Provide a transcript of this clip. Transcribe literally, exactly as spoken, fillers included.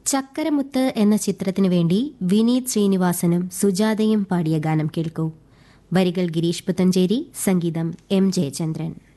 ചക്കരമുത്ത് എന്ന ചിത്രത്തിനു വേണ്ടി വിനീത് ശ്രീനിവാസനും സുജാതയും പാടിയ ഗാനം കേൾക്കൂ. വരികൾ ഗിരീഷ് പുത്തഞ്ചേരി, സംഗീതം എം ജയചന്ദ്രൻ.